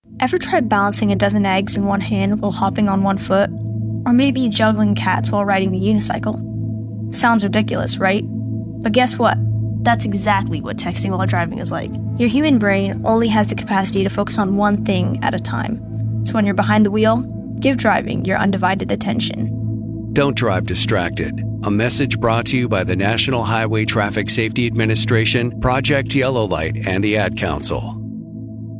Ever try balancing a dozen eggs in one hand while hopping on one foot? Or maybe juggling cats while riding a unicycle? Sounds ridiculous, right? But guess what? That's exactly what texting while driving is like. Your human brain only has the capacity to focus on one thing at a time. So when you're behind the wheel, give driving your undivided attention. Don't drive distracted. A message brought to you by the National Highway Traffic Safety Administration, Project Yellow Light, and the Ad Council.